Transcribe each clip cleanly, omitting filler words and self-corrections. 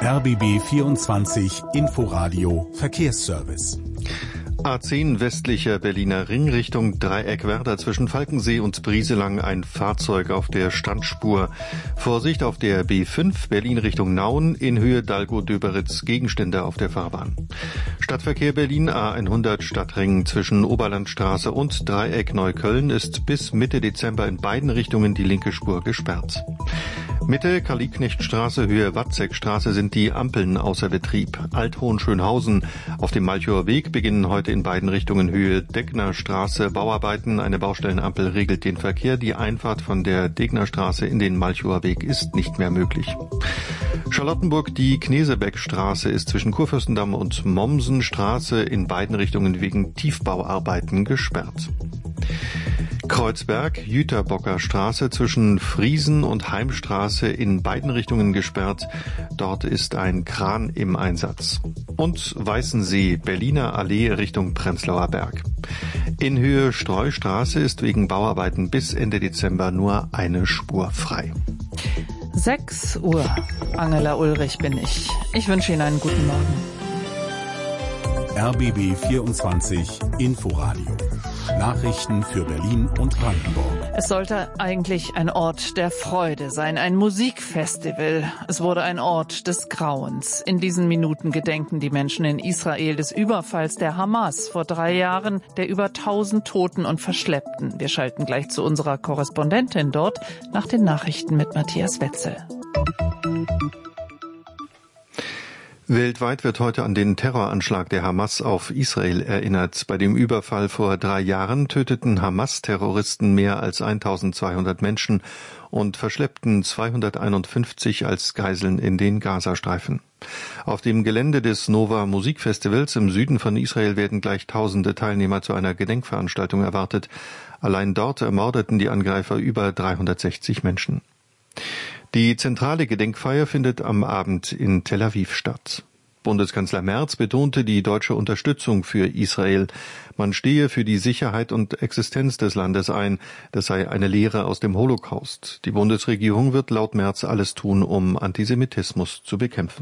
RBB 24 Inforadio Verkehrsservice. A10 westlicher Berliner Ring Richtung Dreieckwerder zwischen Falkensee und Brieselang ein Fahrzeug auf der Standspur. Vorsicht auf der B5 Berlin Richtung Nauen in Höhe Dalgo-Döberitz Gegenstände auf der Fahrbahn. Stadtverkehr Berlin A100 Stadtring zwischen Oberlandstraße und Dreieck Neukölln ist bis Mitte Dezember in beiden Richtungen die linke Spur gesperrt. Mitte Karl-Liebknecht-Straße, Höhe Watzekstraße sind die Ampeln außer Betrieb. Alt-Hohenschönhausen auf dem Malchower Weg beginnen heute in beiden Richtungen Höhe Decknerstraße Bauarbeiten. Eine Baustellenampel regelt den Verkehr. Die Einfahrt von der Decknerstraße in den Malchower Weg ist nicht mehr möglich. Charlottenburg, die Knesebeckstraße ist zwischen Kurfürstendamm und Mommsenstraße in beiden Richtungen wegen Tiefbauarbeiten gesperrt. Kreuzberg, Jüterbocker Straße zwischen Friesen und Heimstraße in beiden Richtungen gesperrt. Dort ist ein Kran im Einsatz. Und Weißensee, Berliner Allee Richtung Prenzlauer Berg. In Höhe Streustraße ist wegen Bauarbeiten bis Ende Dezember nur eine Spur frei. 6 Uhr. Angela Ulrich bin ich. Ich wünsche Ihnen einen guten Morgen. RBB 24 Inforadio. Nachrichten für Berlin und Brandenburg. Es sollte eigentlich ein Ort der Freude sein, ein Musikfestival. Es wurde ein Ort des Grauens. In diesen Minuten gedenken die Menschen in Israel des Überfalls der Hamas vor 3 Jahren, der über 1000 Toten und Verschleppten. Wir schalten gleich zu unserer Korrespondentin dort nach den Nachrichten mit Matthias Wetzel. Weltweit wird heute an den Terroranschlag der Hamas auf Israel erinnert. Bei dem Überfall vor 3 Jahren töteten Hamas-Terroristen mehr als 1200 Menschen und verschleppten 251 als Geiseln in den Gazastreifen. Auf dem Gelände des Nova Musikfestivals im Süden von Israel werden gleich tausende Teilnehmer zu einer Gedenkveranstaltung erwartet. Allein dort ermordeten die Angreifer über 360 Menschen. Die zentrale Gedenkfeier findet am Abend in Tel Aviv statt. Bundeskanzler Merz betonte die deutsche Unterstützung für Israel. Man stehe für die Sicherheit und Existenz des Landes ein. Das sei eine Lehre aus dem Holocaust. Die Bundesregierung wird laut Merz alles tun, um Antisemitismus zu bekämpfen.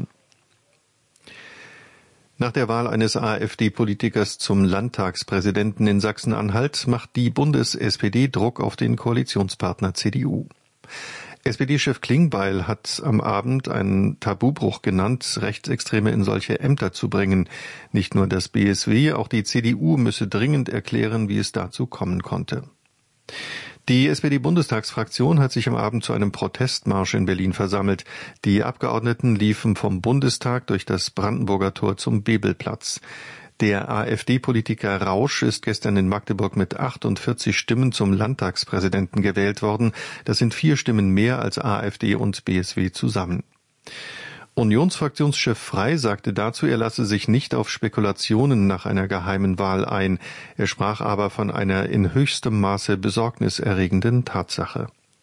Nach der Wahl eines AfD-Politikers zum Landtagspräsidenten in Sachsen-Anhalt macht die Bundes-SPD Druck auf den Koalitionspartner CDU. SPD-Chef Klingbeil hat am Abend einen Tabubruch genannt, Rechtsextreme in solche Ämter zu bringen. Nicht nur das BSW, auch die CDU müsse dringend erklären, wie es dazu kommen konnte. Die SPD-Bundestagsfraktion hat sich am Abend zu einem Protestmarsch in Berlin versammelt. Die Abgeordneten liefen vom Bundestag durch das Brandenburger Tor zum Bebelplatz. Der AfD-Politiker Rausch ist gestern in Magdeburg mit 48 Stimmen zum Landtagspräsidenten gewählt worden. Das sind 4 Stimmen mehr als AfD und BSW zusammen. Unionsfraktionschef Frey sagte dazu, er lasse sich nicht auf Spekulationen nach einer geheimen Wahl ein. Er sprach aber von einer in höchstem Maße besorgniserregenden Tatsache.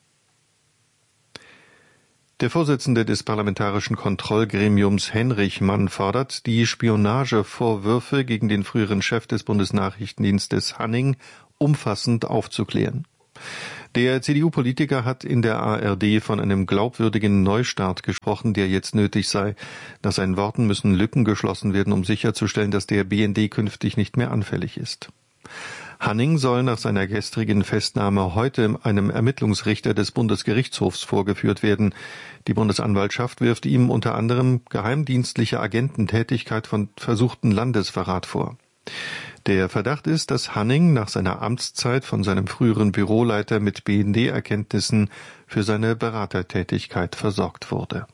Der Vorsitzende des Parlamentarischen Kontrollgremiums Henrich Mann fordert, die Spionagevorwürfe gegen den früheren Chef des Bundesnachrichtendienstes Hanning umfassend aufzuklären. Der CDU-Politiker hat in der ARD von einem glaubwürdigen Neustart gesprochen, der jetzt nötig sei. Nach seinen Worten müssen Lücken geschlossen werden, um sicherzustellen, dass der BND künftig nicht mehr anfällig ist. Hanning soll nach seiner gestrigen Festnahme heute einem Ermittlungsrichter des Bundesgerichtshofs vorgeführt werden. Die Bundesanwaltschaft wirft ihm unter anderem geheimdienstliche Agententätigkeit von versuchten Landesverrat vor. Der Verdacht ist, dass Hanning nach seiner Amtszeit von seinem früheren Büroleiter mit BND-Erkenntnissen für seine Beratertätigkeit versorgt wurde.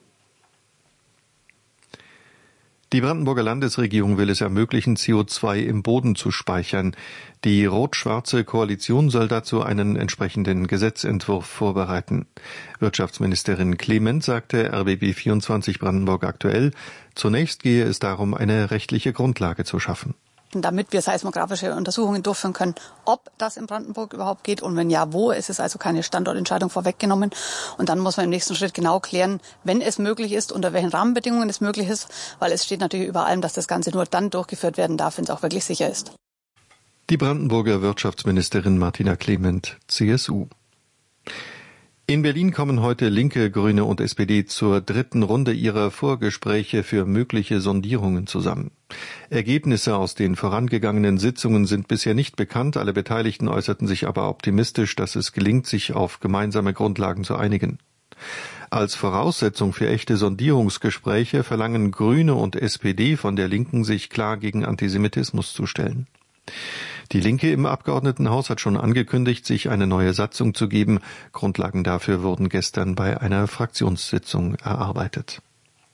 Die Brandenburger Landesregierung will es ermöglichen, CO2 im Boden zu speichern. Die rot-schwarze Koalition soll dazu einen entsprechenden Gesetzentwurf vorbereiten. Wirtschaftsministerin Clement sagte RBB 24 Brandenburg aktuell, zunächst gehe es darum, eine rechtliche Grundlage zu schaffen. Damit wir seismografische Untersuchungen durchführen können, ob das in Brandenburg überhaupt geht und wenn ja, wo. Es ist also keine Standortentscheidung vorweggenommen. Und dann muss man im nächsten Schritt genau klären, wenn es möglich ist, unter welchen Rahmenbedingungen es möglich ist, weil es steht natürlich über allem, dass das Ganze nur dann durchgeführt werden darf, wenn es auch wirklich sicher ist. Die Brandenburger Wirtschaftsministerin Martina Clement, CSU. In Berlin kommen heute Linke, Grüne und SPD zur dritten Runde ihrer Vorgespräche für mögliche Sondierungen zusammen. Ergebnisse aus den vorangegangenen Sitzungen sind bisher nicht bekannt. Alle Beteiligten äußerten sich aber optimistisch, dass es gelingt, sich auf gemeinsame Grundlagen zu einigen. Als Voraussetzung für echte Sondierungsgespräche verlangen Grüne und SPD von der Linken, sich klar gegen Antisemitismus zu stellen. Die Linke im Abgeordnetenhaus hat schon angekündigt, sich eine neue Satzung zu geben. Grundlagen dafür wurden gestern bei einer Fraktionssitzung erarbeitet.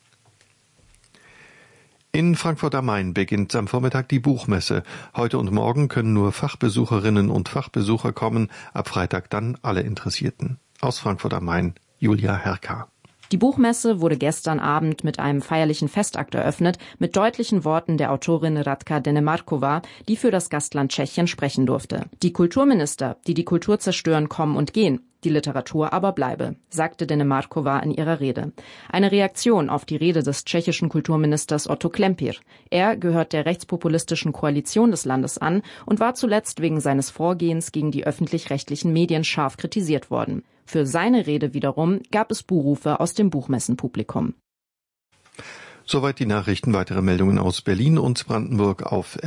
In Frankfurt am Main beginnt am Vormittag die Buchmesse. Heute und morgen können nur Fachbesucherinnen und Fachbesucher kommen, ab Freitag dann alle Interessierten. Aus Frankfurt am Main, Julia Herka. Die Buchmesse wurde gestern Abend mit einem feierlichen Festakt eröffnet, mit deutlichen Worten der Autorin Radka Denemarkova, die für das Gastland Tschechien sprechen durfte. Die Kulturminister, die die Kultur zerstören, kommen und gehen. Die Literatur aber bleibe, sagte Denemarkova in ihrer Rede. Eine Reaktion auf die Rede des tschechischen Kulturministers Otto Klempir. Er gehört der rechtspopulistischen Koalition des Landes an und war zuletzt wegen seines Vorgehens gegen die öffentlich-rechtlichen Medien scharf kritisiert worden. Für seine Rede wiederum gab es Buhrufe aus dem Buchmessenpublikum. Soweit die Nachrichten. Weitere Meldungen aus Berlin und Brandenburg auf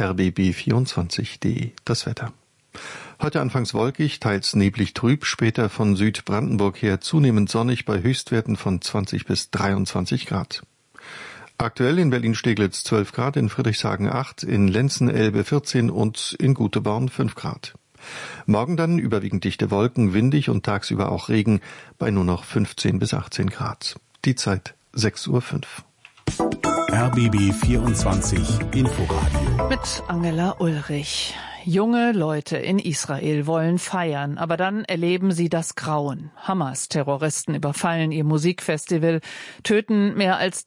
rbb24.de. Das Wetter. Heute anfangs wolkig, teils neblig trüb, später von Südbrandenburg her zunehmend sonnig bei Höchstwerten von 20 bis 23 Grad. Aktuell in Berlin-Steglitz 12 Grad, in Friedrichshagen 8, in Lenzen-Elbe 14 und in Guteborn 5 Grad. Morgen dann überwiegend dichte Wolken, windig und tagsüber auch Regen bei nur noch 15 bis 18 Grad. Die Zeit 6:05 Uhr. RBB 24 Inforadio. Mit Angela Ulrich. Junge Leute in Israel wollen feiern, aber dann erleben sie das Grauen. Hamas-Terroristen überfallen ihr Musikfestival, töten mehr als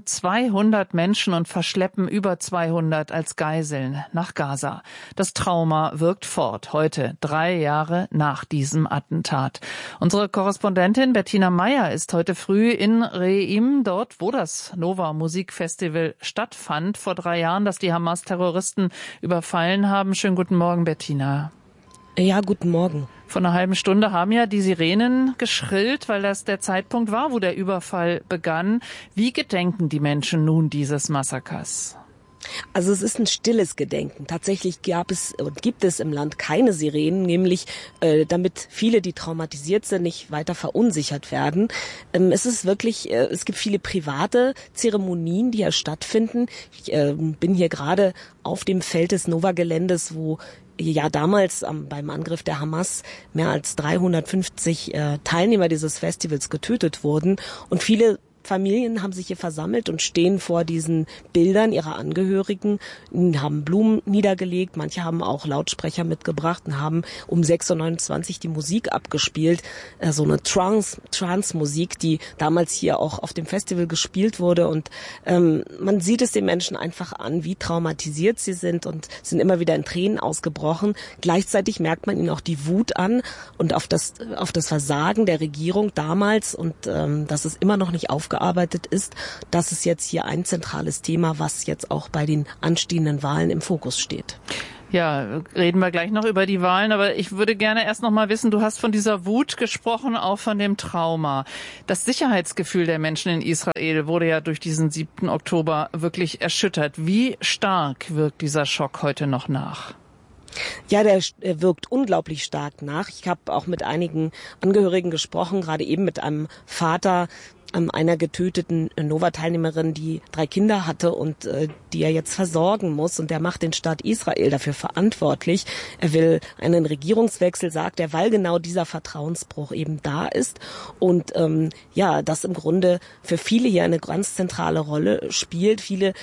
1200 Menschen und verschleppen über 200 als Geiseln nach Gaza. Das Trauma wirkt fort, heute 3 Jahre nach diesem Attentat. Unsere Korrespondentin Bettina Meyer ist heute früh in Re'im, dort wo das Nova Musikfestival stattfand, vor 3 Jahren, dass die Hamas-Terroristen überfallen haben. Schönen guten Morgen, Bettina. Ja, guten Morgen. Vor einer halben Stunde haben ja die Sirenen geschrillt, weil das der Zeitpunkt war, wo der Überfall begann. Wie gedenken die Menschen nun dieses Massakers? Also es ist ein stilles Gedenken. Tatsächlich gab es und gibt es im Land keine Sirenen, nämlich damit viele, die traumatisiert sind, nicht weiter verunsichert werden. Es ist wirklich, es gibt viele private Zeremonien, die hier stattfinden. Ich bin hier gerade auf dem Feld des Nova-Geländes, wo ja damals beim Angriff der Hamas mehr als 350 Teilnehmer dieses Festivals getötet wurden und viele Familien haben sich hier versammelt und stehen vor diesen Bildern ihrer Angehörigen, haben Blumen niedergelegt, manche haben auch Lautsprecher mitgebracht und haben um 6:29 Uhr die Musik abgespielt, so eine Trance-Musik, die damals hier auch auf dem Festival gespielt wurde und man sieht es den Menschen einfach an, wie traumatisiert sie sind und sind immer wieder in Tränen ausgebrochen. Gleichzeitig merkt man ihnen auch die Wut an und auf das Versagen der Regierung damals und dass es immer noch nicht aufgearbeitet ist. Das ist jetzt hier ein zentrales Thema, was jetzt auch bei den anstehenden Wahlen im Fokus steht. Ja, reden wir gleich noch über die Wahlen, aber ich würde gerne erst noch mal wissen, du hast von dieser Wut gesprochen, auch von dem Trauma. Das Sicherheitsgefühl der Menschen in Israel wurde ja durch diesen 7. Oktober wirklich erschüttert. Wie stark wirkt dieser Schock heute noch nach? Ja, der wirkt unglaublich stark nach. Ich habe auch mit einigen Angehörigen gesprochen, gerade eben mit einem Vater einer getöteten Nova-Teilnehmerin, die 3 Kinder hatte und die er jetzt versorgen muss. Und der macht den Staat Israel dafür verantwortlich. Er will einen Regierungswechsel, sagt er, weil genau dieser Vertrauensbruch eben da ist. Und das im Grunde für viele hier eine ganz zentrale Rolle spielt. Viele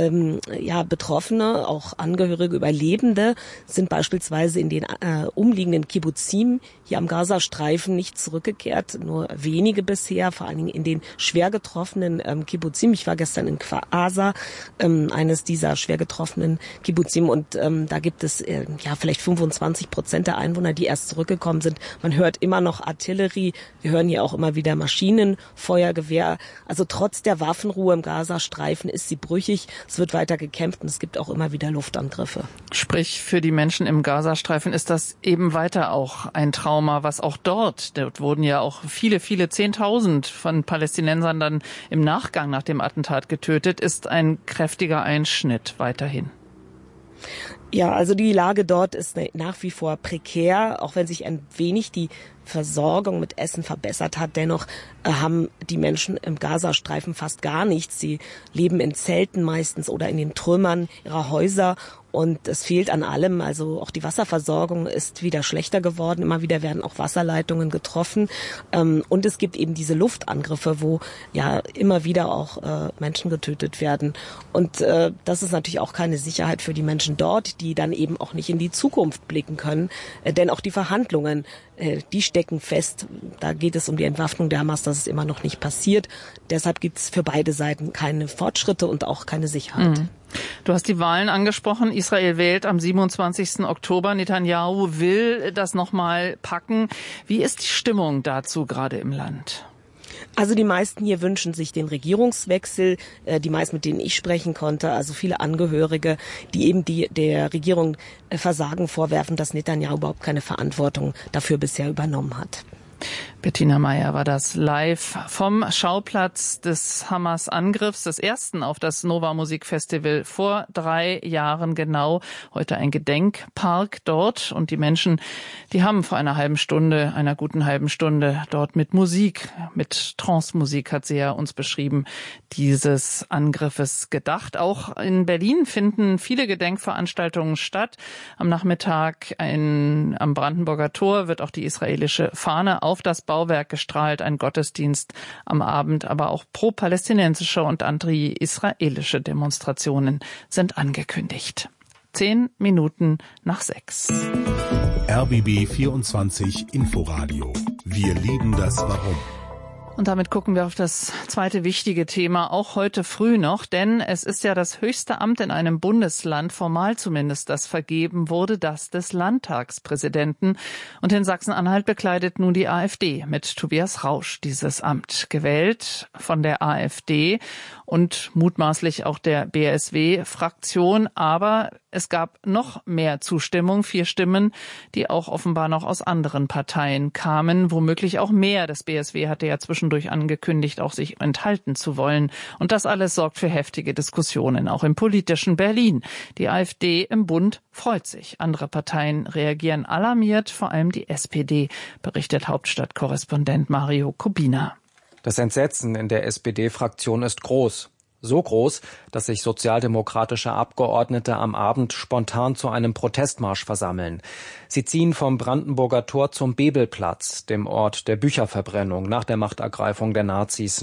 Betroffene, auch Angehörige, Überlebende, sind beispielsweise in den umliegenden Kibbuzim hier am Gazastreifen nicht zurückgekehrt. Nur wenige bisher, vor allen Dingen in den schwer getroffenen Kibbuzim. Ich war gestern in Kfar Aza, eines dieser schwer getroffenen Kibbuzim, und da gibt es vielleicht 25% der Einwohner, die erst zurückgekommen sind. Man hört immer noch Artillerie, wir hören hier auch immer wieder Maschinenfeuergewehr. Also trotz der Waffenruhe im Gazastreifen ist sie brüchig. Es wird weiter gekämpft und es gibt auch immer wieder Luftangriffe. Sprich, für die Menschen im Gazastreifen ist das eben weiter auch ein Trauma, was auch dort wurden ja auch viele 10.000 von Palästinensern dann im Nachgang nach dem Attentat getötet, ist ein kräftiger Einschnitt weiterhin. Ja, also die Lage dort ist nach wie vor prekär, auch wenn sich ein wenig die Versorgung mit Essen verbessert hat. Dennoch haben die Menschen im Gazastreifen fast gar nichts. Sie leben in Zelten meistens oder in den Trümmern ihrer Häuser. Und es fehlt an allem, also auch die Wasserversorgung ist wieder schlechter geworden. Immer wieder werden auch Wasserleitungen getroffen. Und es gibt eben diese Luftangriffe, wo ja immer wieder auch Menschen getötet werden. Und das ist natürlich auch keine Sicherheit für die Menschen dort, die dann eben auch nicht in die Zukunft blicken können. Denn auch die Verhandlungen, die stecken fest. Da geht es um die Entwaffnung der Hamas, das ist immer noch nicht passiert. Deshalb gibt es für beide Seiten keine Fortschritte und auch keine Sicherheit. Mhm. Du hast die Wahlen angesprochen. Israel wählt am 27. Oktober. Netanyahu will das nochmal packen. Wie ist die Stimmung dazu gerade im Land? Also die meisten hier wünschen sich den Regierungswechsel, die meisten, mit denen ich sprechen konnte, also viele Angehörige, die eben der Regierung Versagen vorwerfen, dass Netanyahu überhaupt keine Verantwortung dafür bisher übernommen hat. Bettina Meyer war das live vom Schauplatz des Hamas-Angriffs, des ersten auf das Nova Musikfestival vor 3 Jahren genau. Heute ein Gedenkpark dort und die Menschen, die haben vor einer guten halben Stunde dort mit Musik, mit Trance-Musik hat sie ja uns beschrieben, dieses Angriffes gedacht. Auch in Berlin finden viele Gedenkveranstaltungen statt. Am Nachmittag am Brandenburger Tor wird auch die israelische Fahne auf das Bauwerk gestrahlt, ein Gottesdienst am Abend, aber auch pro-palästinensische und anti-israelische Demonstrationen sind angekündigt. 6:10. RBB 24 Inforadio. Wir lieben das Warum. Und damit gucken wir auf das zweite wichtige Thema, auch heute früh noch, denn es ist ja das höchste Amt in einem Bundesland, formal zumindest, das vergeben wurde, das des Landtagspräsidenten. Und in Sachsen-Anhalt bekleidet nun die AfD mit Tobias Rausch dieses Amt, gewählt von der AfD und mutmaßlich auch der BSW-Fraktion. Aber es gab noch mehr Zustimmung, 4 Stimmen, die auch offenbar noch aus anderen Parteien kamen, womöglich auch mehr. Das BSW hatte ja zwischendurch angekündigt, auch sich enthalten zu wollen. Und das alles sorgt für heftige Diskussionen, auch im politischen Berlin. Die AfD im Bund freut sich. Andere Parteien reagieren alarmiert, vor allem die SPD, berichtet Hauptstadtkorrespondent Mario Kubina. Das Entsetzen in der SPD-Fraktion ist groß. So groß, dass sich sozialdemokratische Abgeordnete am Abend spontan zu einem Protestmarsch versammeln. Sie ziehen vom Brandenburger Tor zum Bebelplatz, dem Ort der Bücherverbrennung nach der Machtergreifung der Nazis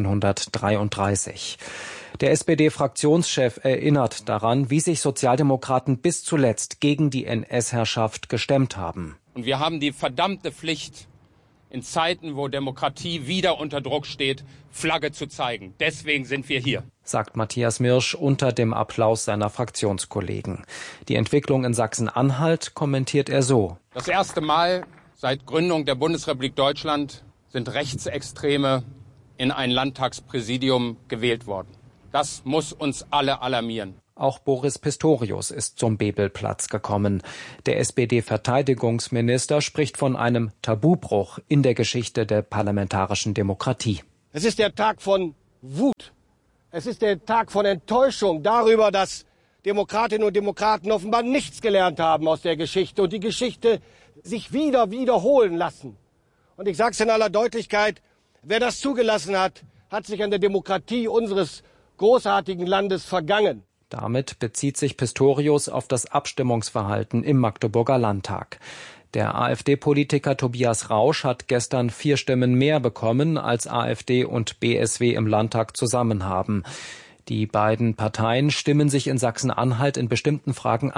1933. Der SPD-Fraktionschef erinnert daran, wie sich Sozialdemokraten bis zuletzt gegen die NS-Herrschaft gestemmt haben. Und wir haben die verdammte Pflicht, in Zeiten, wo Demokratie wieder unter Druck steht, Flagge zu zeigen. Deswegen sind wir hier, sagt Matthias Mirsch unter dem Applaus seiner Fraktionskollegen. Die Entwicklung in Sachsen-Anhalt kommentiert er so. Das erste Mal seit Gründung der Bundesrepublik Deutschland sind Rechtsextreme in ein Landtagspräsidium gewählt worden. Das muss uns alle alarmieren. Auch Boris Pistorius ist zum Bebelplatz gekommen. Der SPD-Verteidigungsminister spricht von einem Tabubruch in der Geschichte der parlamentarischen Demokratie. Es ist der Tag von Wut. Es ist der Tag von Enttäuschung darüber, dass Demokratinnen und Demokraten offenbar nichts gelernt haben aus der Geschichte und die Geschichte sich wiederholen lassen. Und ich sage es in aller Deutlichkeit, wer das zugelassen hat, hat sich an der Demokratie unseres großartigen Landes vergangen. Damit bezieht sich Pistorius auf das Abstimmungsverhalten im Magdeburger Landtag. Der AfD-Politiker Tobias Rausch hat gestern 4 Stimmen mehr bekommen, als AfD und BSW im Landtag zusammen haben. Die beiden Parteien stimmen sich in Sachsen-Anhalt in bestimmten Fragen ab.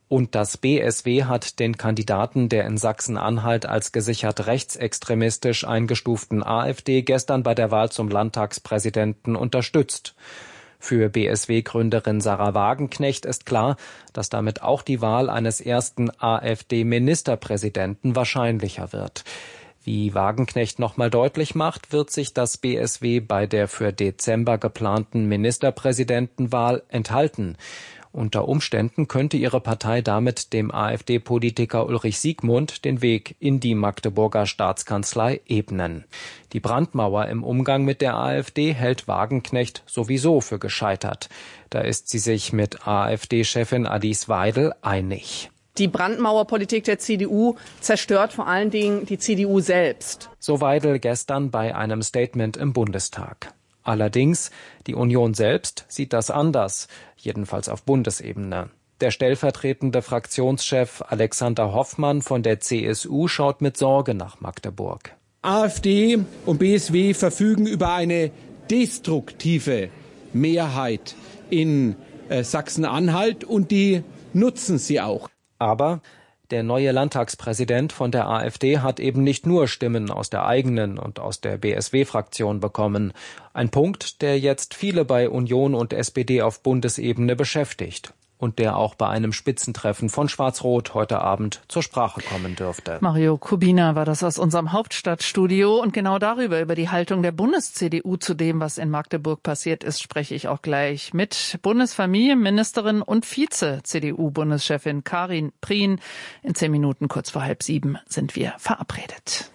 Und das BSW hat den Kandidaten der in Sachsen-Anhalt als gesichert rechtsextremistisch eingestuften AfD gestern bei der Wahl zum Landtagspräsidenten unterstützt. Für BSW-Gründerin Sarah Wagenknecht ist klar, dass damit auch die Wahl eines ersten AfD-Ministerpräsidenten wahrscheinlicher wird. Wie Wagenknecht nochmal deutlich macht, wird sich das BSW bei der für Dezember geplanten Ministerpräsidentenwahl enthalten. Unter Umständen könnte ihre Partei damit dem AfD-Politiker Ulrich Siegmund den Weg in die Magdeburger Staatskanzlei ebnen. Die Brandmauer im Umgang mit der AfD hält Wagenknecht sowieso für gescheitert. Da ist sie sich mit AfD-Chefin Alice Weidel einig. Die Brandmauerpolitik der CDU zerstört vor allen Dingen die CDU selbst. So Weidel gestern bei einem Statement im Bundestag. Allerdings, die Union selbst sieht das anders, jedenfalls auf Bundesebene. Der stellvertretende Fraktionschef Alexander Hoffmann von der CSU schaut mit Sorge nach Magdeburg. AfD und BSW verfügen über eine destruktive Mehrheit in Sachsen-Anhalt und die nutzen sie auch. Aber der neue Landtagspräsident von der AfD hat eben nicht nur Stimmen aus der eigenen und aus der BSW-Fraktion bekommen. Ein Punkt, der jetzt viele bei Union und SPD auf Bundesebene beschäftigt. Und der auch bei einem Spitzentreffen von Schwarz-Rot heute Abend zur Sprache kommen dürfte. Mario Kubina war das aus unserem Hauptstadtstudio. Und genau darüber, über die Haltung der Bundes-CDU zu dem, was in Magdeburg passiert ist, spreche ich auch gleich mit Bundesfamilienministerin und Vize-CDU-Bundeschefin Karin Prien. In 10 Minuten, kurz vor 6:30, sind wir verabredet.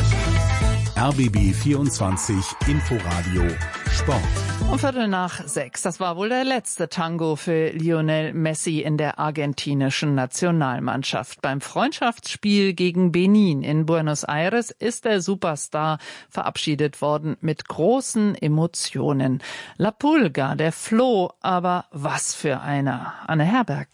RBB 24 Inforadio Sport. Um 5:45. Das war wohl der letzte Tango für Lionel Messi in der argentinischen Nationalmannschaft. Beim Freundschaftsspiel gegen Benin in Buenos Aires ist der Superstar verabschiedet worden mit großen Emotionen. La Pulga, der Floh, aber was für einer. Anne Herberg.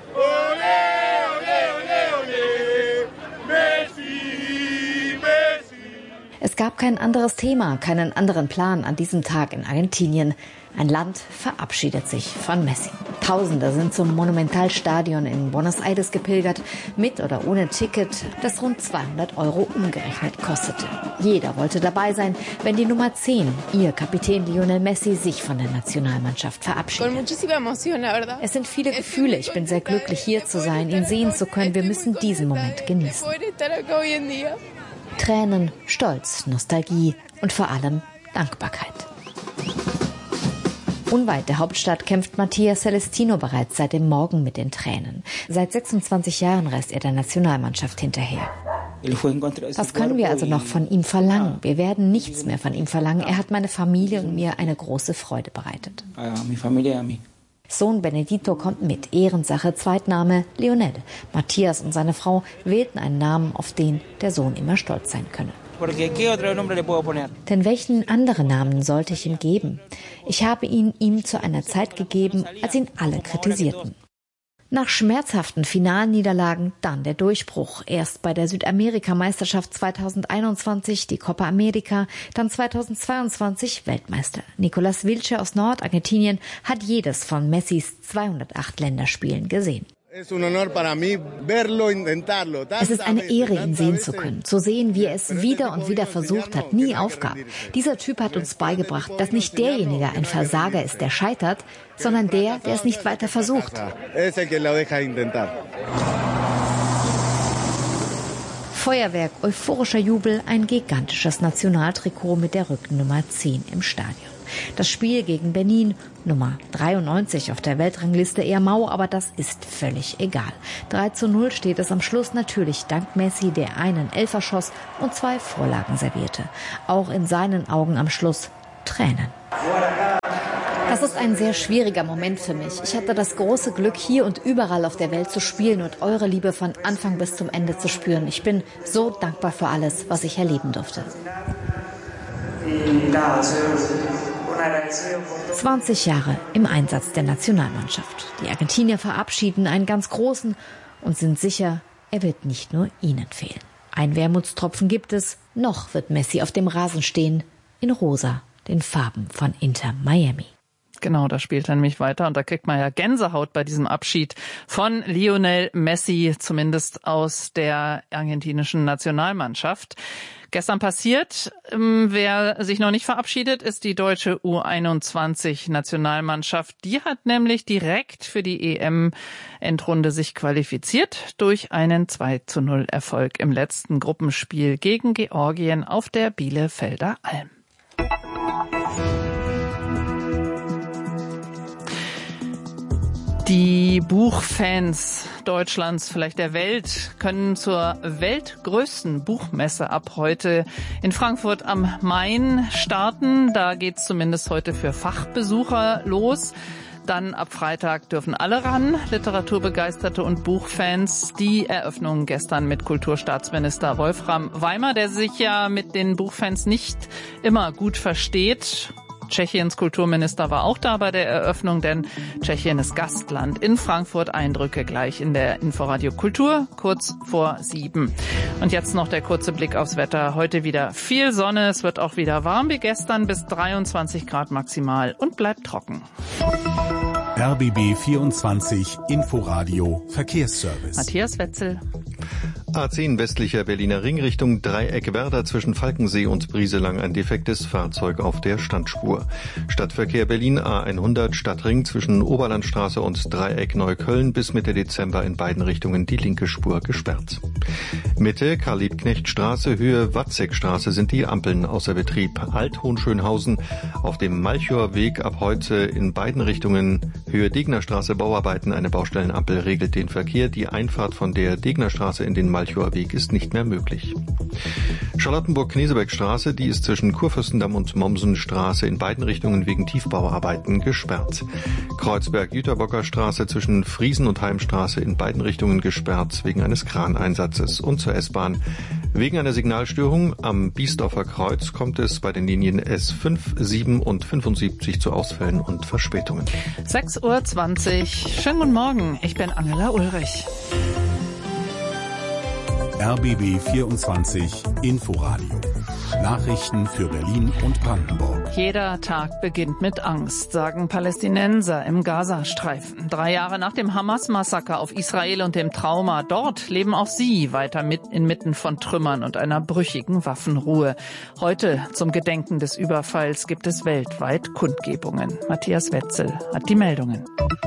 Es gab kein anderes Thema, keinen anderen Plan an diesem Tag in Argentinien. Ein Land verabschiedet sich von Messi. Tausende sind zum Monumentalstadion in Buenos Aires gepilgert, mit oder ohne Ticket, das rund 200 € umgerechnet kostete. Jeder wollte dabei sein, wenn die Nummer 10, ihr Kapitän Lionel Messi, sich von der Nationalmannschaft verabschiedet. Es sind viele Gefühle. Ich bin sehr glücklich, hier zu sein, ihn sehen zu können. Wir müssen diesen Moment genießen. Tränen, Stolz, Nostalgie und vor allem Dankbarkeit. Unweit der Hauptstadt kämpft Mattia Celestino bereits seit dem Morgen mit den Tränen. Seit 26 Jahren reist er der Nationalmannschaft hinterher. Was können wir also noch von ihm verlangen? Wir werden nichts mehr von ihm verlangen. Er hat meine Familie und mir eine große Freude bereitet. Sohn Benedito kommt mit, Ehrensache, Zweitname Lionel. Matthias und seine Frau wählten einen Namen, auf den der Sohn immer stolz sein könne. Denn welchen anderen Namen sollte ich ihm geben? Ich habe ihn ihm zu einer Zeit gegeben, als ihn alle kritisierten. Nach schmerzhaften Finalniederlagen dann der Durchbruch. Erst bei der Südamerika-Meisterschaft 2021, die Copa America, dann 2022 Weltmeister. Nicolas Wilche aus Nordargentinien hat jedes von Messis 208 Länderspielen gesehen. Es ist eine Ehre, ihn sehen zu können, zu sehen, wie er es wieder und wieder versucht hat, nie aufgab. Dieser Typ hat uns beigebracht, dass nicht derjenige ein Versager ist, der scheitert, sondern der es nicht weiter versucht. Feuerwerk, euphorischer Jubel, ein gigantisches Nationaltrikot mit der Rückennummer 10 im Stadion. Das Spiel gegen Benin, Nummer 93 auf der Weltrangliste, eher mau, aber das ist völlig egal. 3:0 steht es am Schluss, natürlich dank Messi, der einen Elfer schoss und 2 Vorlagen servierte. Auch in seinen Augen am Schluss Tränen. Das ist ein sehr schwieriger Moment für mich. Ich hatte das große Glück, hier und überall auf der Welt zu spielen und eure Liebe von Anfang bis zum Ende zu spüren. Ich bin so dankbar für alles, was ich erleben durfte. 20 Jahre im Einsatz der Nationalmannschaft. Die Argentinier verabschieden einen ganz großen und sind sicher, er wird nicht nur ihnen fehlen. Ein Wermutstropfen gibt es. Noch wird Messi auf dem Rasen stehen, in rosa, den Farben von Inter Miami. Genau, da spielt er nämlich weiter und da kriegt man ja Gänsehaut bei diesem Abschied von Lionel Messi, zumindest aus der argentinischen Nationalmannschaft. Gestern passiert, wer sich noch nicht verabschiedet, ist die deutsche U21-Nationalmannschaft. Die hat nämlich direkt für die EM-Endrunde sich qualifiziert durch einen 2:0-Erfolg im letzten Gruppenspiel gegen Georgien auf der Bielefelder Alm. Die Buchfans Deutschlands, vielleicht der Welt, können zur weltgrößten Buchmesse ab heute in Frankfurt am Main starten. Da geht's zumindest heute für Fachbesucher los. Dann ab Freitag dürfen alle ran, Literaturbegeisterte und Buchfans. Die Eröffnung gestern mit Kulturstaatsminister Wolfram Weimer, der sich ja mit den Buchfans nicht immer gut versteht. Tschechiens Kulturminister war auch da bei der Eröffnung, denn Tschechien ist Gastland in Frankfurt. Eindrücke gleich in der Inforadio Kultur, kurz vor 7. Und jetzt noch der kurze Blick aufs Wetter. Heute wieder viel Sonne, es wird auch wieder warm wie gestern, bis 23 Grad maximal und bleibt trocken. RBB 24 Inforadio Verkehrsservice. Matthias Wetzel. A10 westlicher Berliner Ring Richtung Dreieck-Werder zwischen Falkensee und Brieselang ein defektes Fahrzeug auf der Standspur. Stadtverkehr Berlin A100 Stadtring zwischen Oberlandstraße und Dreieck Neukölln bis Mitte Dezember in beiden Richtungen die linke Spur gesperrt. Mitte Karl-Liebknecht-Straße, Höhe Watzekstraße sind die Ampeln außer Betrieb. Alt-Hohenschönhausen auf dem Malchower Weg ab heute in beiden Richtungen Höhe Degnerstraße Bauarbeiten. Eine Baustellenampel regelt den Verkehr. Die Einfahrt von der Degnerstraße in den Malchower Weg ist nicht mehr möglich. Charlottenburg-Knesebeckstraße, die ist zwischen Kurfürstendamm und Mommsenstraße in beiden Richtungen wegen Tiefbauarbeiten gesperrt. Kreuzberg-Jüterbocker Straße zwischen Friesen und Heimstraße in beiden Richtungen gesperrt wegen eines Kraneinsatzes. Und zur S-Bahn. Wegen einer Signalstörung am Biesdorfer Kreuz kommt es bei den Linien S5, 7 und 75 zu Ausfällen und Verspätungen. 6:20 Uhr. Schönen guten Morgen, ich bin Angela Ulrich. RBB 24 Inforadio. Nachrichten für Berlin und Brandenburg. Jeder Tag beginnt mit Angst, sagen Palästinenser im Gazastreifen. 3 Jahre nach dem Hamas-Massaker auf Israel und dem Trauma dort leben auch sie weiter inmitten von Trümmern und einer brüchigen Waffenruhe. Heute zum Gedenken des Überfalls gibt es weltweit Kundgebungen. Matthias Wetzel hat die Meldungen.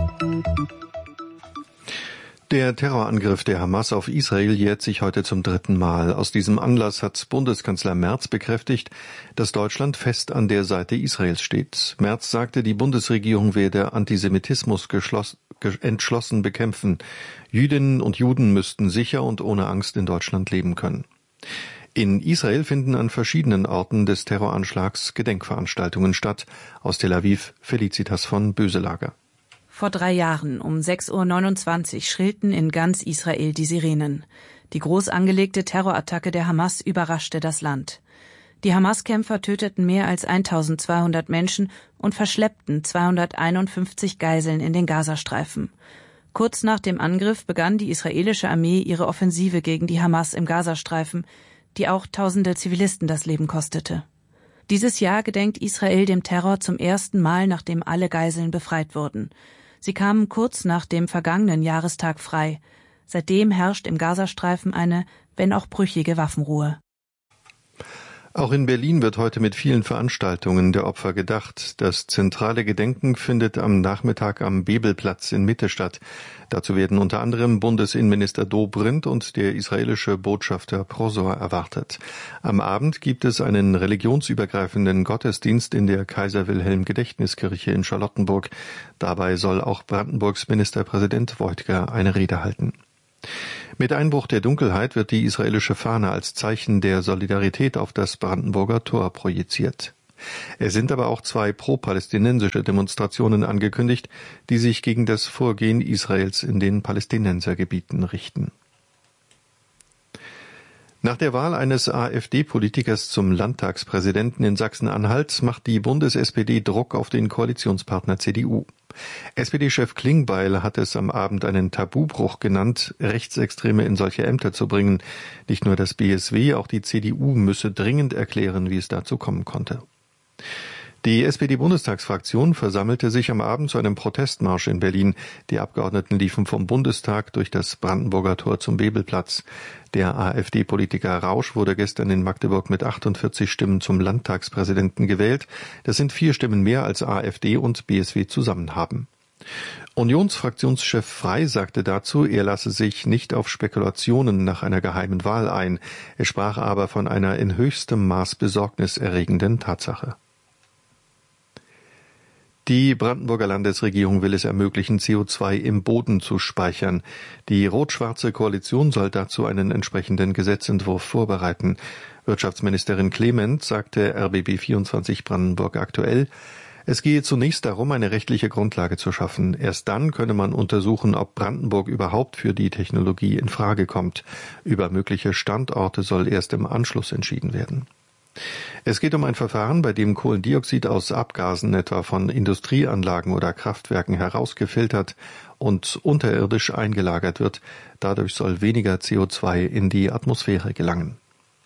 Der Terrorangriff der Hamas auf Israel jährt sich heute zum 3. Mal. Aus diesem Anlass hat Bundeskanzler Merz bekräftigt, dass Deutschland fest an der Seite Israels steht. Merz sagte, die Bundesregierung werde Antisemitismus entschlossen bekämpfen. Jüdinnen und Juden müssten sicher und ohne Angst in Deutschland leben können. In Israel finden an verschiedenen Orten des Terroranschlags Gedenkveranstaltungen statt. Aus Tel Aviv Felicitas von Böselager. Vor 3 Jahren um 6:29 Uhr schrillten in ganz Israel die Sirenen. Die groß angelegte Terrorattacke der Hamas überraschte das Land. Die Hamas-Kämpfer töteten mehr als 1200 Menschen und verschleppten 251 Geiseln in den Gazastreifen. Kurz nach dem Angriff begann die israelische Armee ihre Offensive gegen die Hamas im Gazastreifen, die auch tausende Zivilisten das Leben kostete. Dieses Jahr gedenkt Israel dem Terror zum ersten Mal, nachdem alle Geiseln befreit wurden. Sie kamen kurz nach dem vergangenen Jahrestag frei. Seitdem herrscht im Gazastreifen eine, wenn auch brüchige Waffenruhe. Auch in Berlin wird heute mit vielen Veranstaltungen der Opfer gedacht. Das zentrale Gedenken findet am Nachmittag am Bebelplatz in Mitte statt. Dazu werden unter anderem Bundesinnenminister Dobrindt und der israelische Botschafter Prosor erwartet. Am Abend gibt es einen religionsübergreifenden Gottesdienst in der Kaiser-Wilhelm-Gedächtniskirche in Charlottenburg. Dabei soll auch Brandenburgs Ministerpräsident Woidker eine Rede halten. Mit Einbruch der Dunkelheit wird die israelische Fahne als Zeichen der Solidarität auf das Brandenburger Tor projiziert. Es sind aber auch 2 pro-palästinensische Demonstrationen angekündigt, die sich gegen das Vorgehen Israels in den Palästinensergebieten richten. Nach der Wahl eines AfD-Politikers zum Landtagspräsidenten in Sachsen-Anhalt macht die Bundes-SPD Druck auf den Koalitionspartner CDU. SPD-Chef Klingbeil hat es am Abend einen Tabubruch genannt, Rechtsextreme in solche Ämter zu bringen. Nicht nur das BSW, auch die CDU müsse dringend erklären, wie es dazu kommen konnte. Die SPD-Bundestagsfraktion versammelte sich am Abend zu einem Protestmarsch in Berlin. Die Abgeordneten liefen vom Bundestag durch das Brandenburger Tor zum Bebelplatz. Der AfD-Politiker Rausch wurde gestern in Magdeburg mit 48 Stimmen zum Landtagspräsidenten gewählt. Das sind 4 Stimmen mehr als AfD und BSW zusammen haben. Unionsfraktionschef Frey sagte dazu, er lasse sich nicht auf Spekulationen nach einer geheimen Wahl ein. Er sprach aber von einer in höchstem Maß besorgniserregenden Tatsache. Die Brandenburger Landesregierung will es ermöglichen, CO2 im Boden zu speichern. Die rot-schwarze Koalition soll dazu einen entsprechenden Gesetzentwurf vorbereiten. Wirtschaftsministerin Clement sagte RBB24 Brandenburg aktuell, es gehe zunächst darum, eine rechtliche Grundlage zu schaffen. Erst dann könne man untersuchen, ob Brandenburg überhaupt für die Technologie in Frage kommt. Über mögliche Standorte soll erst im Anschluss entschieden werden. Es geht um ein Verfahren, bei dem Kohlendioxid aus Abgasen etwa von Industrieanlagen oder Kraftwerken herausgefiltert und unterirdisch eingelagert wird. Dadurch soll weniger CO2 in die Atmosphäre gelangen.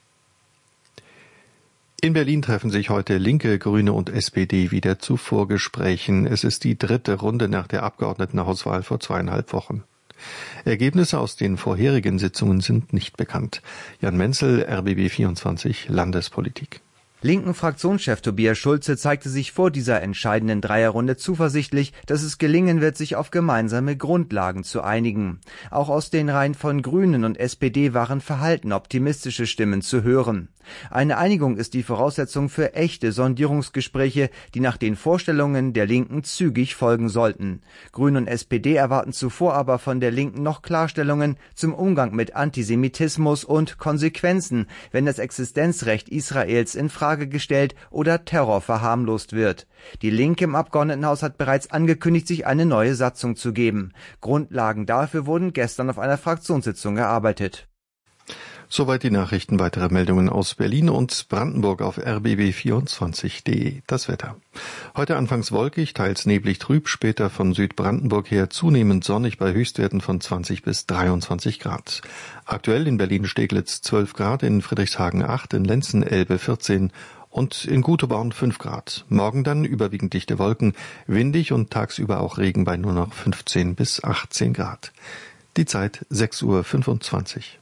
In Berlin treffen sich heute Linke, Grüne und SPD wieder zu Vorgesprächen. Es ist die 3. Runde nach der Abgeordnetenhauswahl vor 2,5 Wochen. Ergebnisse aus den vorherigen Sitzungen sind nicht bekannt. Jan Menzel, RBB24 Landespolitik. Linken Fraktionschef Tobias Schulze zeigte sich vor dieser entscheidenden Dreierrunde zuversichtlich, dass es gelingen wird, sich auf gemeinsame Grundlagen zu einigen. Auch aus den Reihen von Grünen und SPD waren verhalten optimistische Stimmen zu hören. Eine Einigung ist die Voraussetzung für echte Sondierungsgespräche, die nach den Vorstellungen der Linken zügig folgen sollten. Grüne und SPD erwarten zuvor aber von der Linken noch Klarstellungen zum Umgang mit Antisemitismus und Konsequenzen, wenn das Existenzrecht Israels in Frage gestellt oder Terror verharmlost wird. Die Linke im Abgeordnetenhaus hat bereits angekündigt, sich eine neue Satzung zu geben. Grundlagen dafür wurden gestern auf einer Fraktionssitzung erarbeitet. Soweit die Nachrichten. Weitere Meldungen aus Berlin und Brandenburg auf rbb24.de. Das Wetter. Heute anfangs wolkig, teils neblig trüb, später von Südbrandenburg her zunehmend sonnig bei Höchstwerten von 20 bis 23 Grad. Aktuell in Berlin-Steglitz 12 Grad, in Friedrichshagen 8, in Lenzen-Elbe 14 und in Guteborn 5 Grad. Morgen dann überwiegend dichte Wolken, windig und tagsüber auch Regen bei nur noch 15 bis 18 Grad. Die Zeit 6:25 Uhr.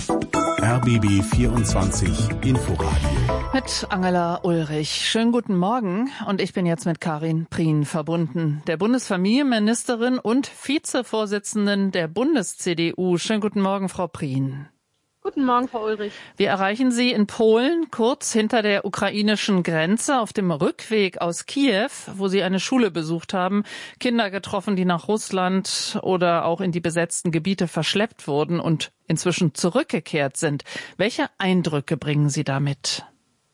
RBB 24 Inforadio. Mit Angela Ulrich. Schönen guten Morgen. Und ich bin jetzt mit Karin Prien verbunden, der Bundesfamilienministerin und Vizevorsitzenden der Bundes-CDU. Schönen guten Morgen, Frau Prien. Guten Morgen, Frau Ulrich. Wir erreichen Sie in Polen, kurz hinter der ukrainischen Grenze, auf dem Rückweg aus Kiew, wo Sie eine Schule besucht haben, Kinder getroffen, die nach Russland oder auch in die besetzten Gebiete verschleppt wurden und inzwischen zurückgekehrt sind. Welche Eindrücke bringen Sie damit?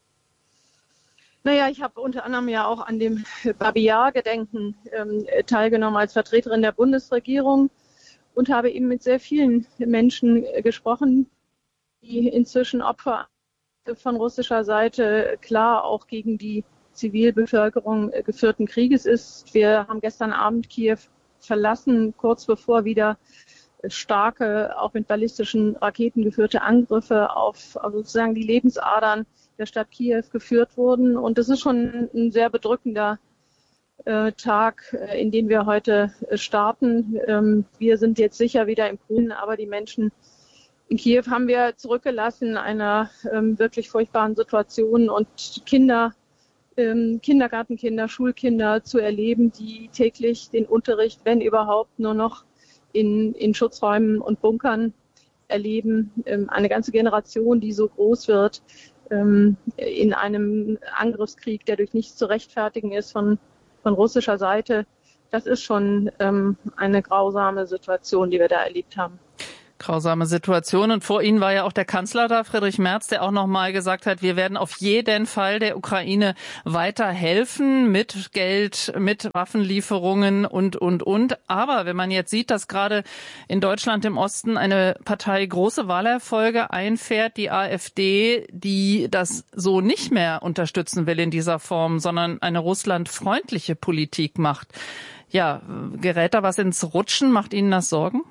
Naja, ich habe unter anderem ja auch an dem Babi-Yar-Gedenken teilgenommen als Vertreterin der Bundesregierung und habe eben mit sehr vielen Menschen gesprochen, die inzwischen Opfer von russischer Seite klar auch gegen die Zivilbevölkerung geführten Krieges ist. Wir haben gestern Abend Kiew verlassen, kurz bevor wieder starke, auch mit ballistischen Raketen geführte Angriffe auf sozusagen die Lebensadern der Stadt Kiew geführt wurden. Und das ist schon ein sehr bedrückender Tag, in den wir heute starten. Wir sind jetzt sicher wieder in Polen, aber die Menschen in Kiew haben wir zurückgelassen in einer wirklich furchtbaren Situation und Kinder, Kindergartenkinder, Schulkinder zu erleben, die täglich den Unterricht, wenn überhaupt, nur noch in Schutzräumen und Bunkern erleben. Eine ganze Generation, die so groß wird in einem Angriffskrieg, der durch nichts zu rechtfertigen ist von russischer Seite. Das ist schon eine grausame Situation, die wir da erlebt haben. Grausame Situation. Und vor Ihnen war ja auch der Kanzler da, Friedrich Merz, der auch nochmal gesagt hat, wir werden auf jeden Fall der Ukraine weiter helfen mit Geld, mit Waffenlieferungen und. Aber wenn man jetzt sieht, dass gerade in Deutschland im Osten eine Partei große Wahlerfolge einfährt, die AfD, die das so nicht mehr unterstützen will in dieser Form, sondern eine russlandfreundliche Politik macht. Ja, gerät da was ins Rutschen? Macht Ihnen das Sorgen?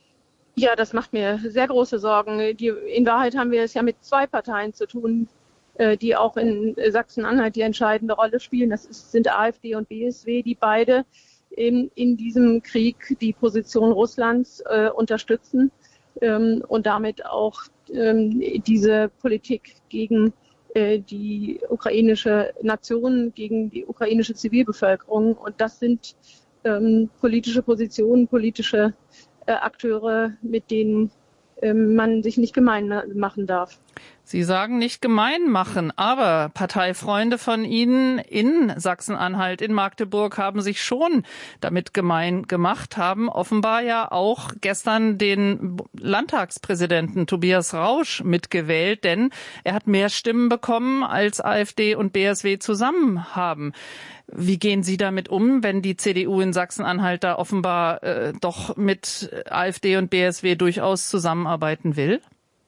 Ja, das macht mir sehr große Sorgen. In Wahrheit haben wir es ja mit zwei Parteien zu tun, die auch in Sachsen-Anhalt die entscheidende Rolle spielen. Das sind AfD und BSW, die beide in diesem Krieg die Position Russlands unterstützen und damit auch diese Politik gegen die ukrainische Nation, gegen die ukrainische Zivilbevölkerung. Und das sind politische Positionen, politische Akteure, mit denen man sich nicht gemein machen darf. Sie sagen nicht gemein machen, aber Parteifreunde von Ihnen in Sachsen-Anhalt, in Magdeburg haben sich schon damit gemein gemacht, haben offenbar ja auch gestern den Landtagspräsidenten Tobias Rausch mitgewählt, denn er hat mehr Stimmen bekommen, als AfD und BSW zusammen haben. Wie gehen Sie damit um, wenn die CDU in Sachsen-Anhalt da offenbar doch mit AfD und BSW durchaus zusammenarbeiten will?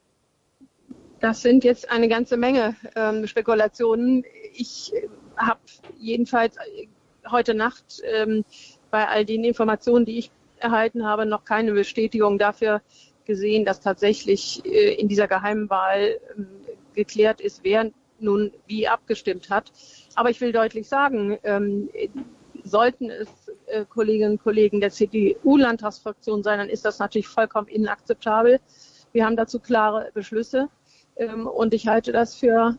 Das sind jetzt eine ganze Menge Spekulationen. Ich habe jedenfalls heute Nacht bei all den Informationen, die ich erhalten habe, noch keine Bestätigung dafür gesehen, dass tatsächlich in dieser geheimen Wahl geklärt ist, wer nun wie abgestimmt hat. Aber ich will deutlich sagen, sollten es Kolleginnen und Kollegen der CDU-Landtagsfraktion sein, dann ist das natürlich vollkommen inakzeptabel. Wir haben dazu klare Beschlüsse. Und ich halte das für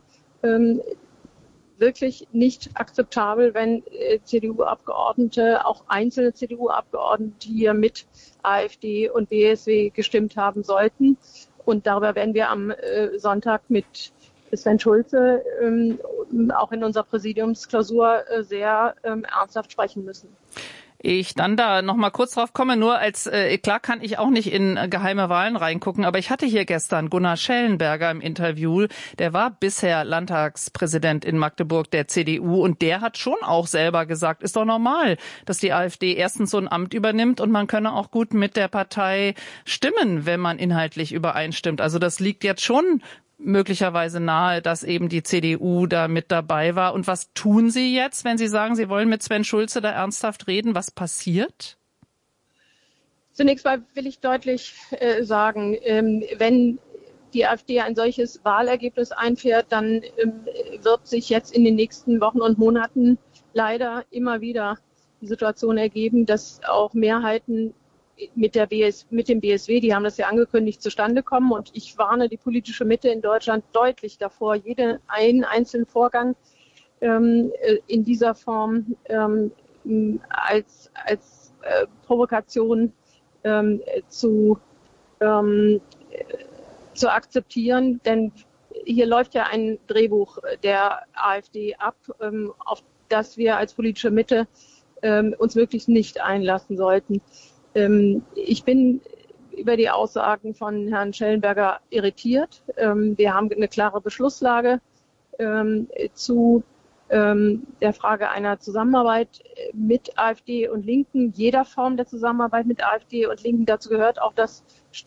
wirklich nicht akzeptabel, wenn CDU-Abgeordnete, auch einzelne CDU-Abgeordnete hier mit AfD und BSW gestimmt haben sollten. Und darüber werden wir am Sonntag mit Sven Schulze auch in unserer Präsidiumsklausur sehr ernsthaft sprechen müssen. Ich dann da noch mal kurz drauf komme, nur als, klar kann ich auch nicht in geheime Wahlen reingucken, aber ich hatte hier gestern Gunnar Schellenberger im Interview, der war bisher Landtagspräsident in Magdeburg der CDU und der hat schon auch selber gesagt, ist doch normal, dass die AfD erstens so ein Amt übernimmt und man könne auch gut mit der Partei stimmen, wenn man inhaltlich übereinstimmt. Also das liegt jetzt schon möglicherweise nahe, dass eben die CDU da mit dabei war. Und was tun Sie jetzt, wenn Sie sagen, Sie wollen mit Sven Schulze da ernsthaft reden? Was passiert? Zunächst mal will ich deutlich sagen, wenn die AfD ein solches Wahlergebnis einfährt, dann wird sich jetzt in den nächsten Wochen und Monaten leider immer wieder die Situation ergeben, dass auch Mehrheiten mit dem BSW, die haben das ja angekündigt, zustande kommen. Und ich warne die politische Mitte in Deutschland deutlich davor, jeden einzelnen Vorgang in dieser Form als Provokation zu akzeptieren. Denn hier läuft ja ein Drehbuch der AfD ab, auf das wir als politische Mitte uns wirklich nicht einlassen sollten. Ich bin über die Aussagen von Herrn Schellenberger irritiert. Wir haben eine klare Beschlusslage zu der Frage einer Zusammenarbeit mit AfD und Linken, jeder Form der Zusammenarbeit mit AfD und Linken. Dazu gehört auch das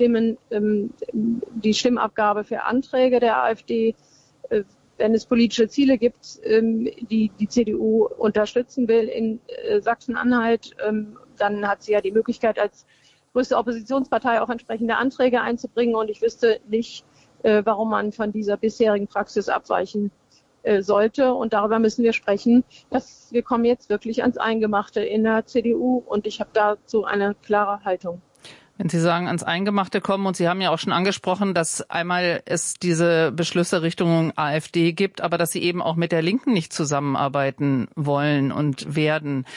die Stimmabgabe für Anträge der AfD. Wenn es politische Ziele gibt, die die CDU unterstützen will in Sachsen-Anhalt, dann hat sie ja die Möglichkeit, als größte Oppositionspartei auch entsprechende Anträge einzubringen. Und ich wüsste nicht, warum man von dieser bisherigen Praxis abweichen sollte. Und darüber müssen wir sprechen. Wir kommen jetzt wirklich ans Eingemachte in der CDU. Und ich habe dazu eine klare Haltung. Wenn Sie sagen, ans Eingemachte kommen, und Sie haben ja auch schon angesprochen, dass einmal es diese Beschlüsse Richtung AfD gibt, aber dass Sie eben auch mit der Linken nicht zusammenarbeiten wollen und werden,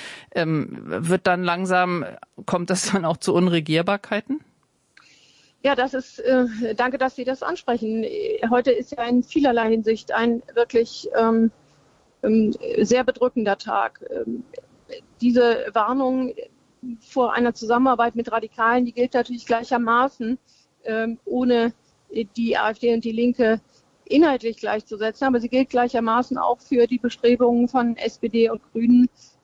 kommt das dann auch zu Unregierbarkeiten? Ja, danke, dass Sie das ansprechen. Heute ist ja in vielerlei Hinsicht ein wirklich sehr bedrückender Tag. Diese Warnung vor einer Zusammenarbeit mit Radikalen, die gilt natürlich gleichermaßen, ohne die AfD und die Linke inhaltlich gleichzusetzen, aber sie gilt gleichermaßen auch für die Bestrebungen von SPD und Grünen,